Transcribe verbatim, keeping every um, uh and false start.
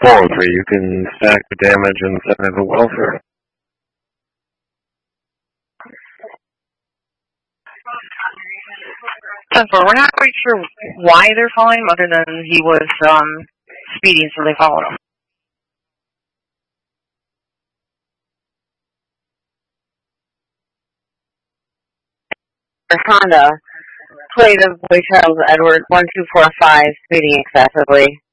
four oh three, you can stack the damage and center the welfare. ten four, we're not quite sure why they're following him, other than he was um, speeding, so they followed him. Honda, plate of Boy Charles Edward, one two four five, speeding excessively.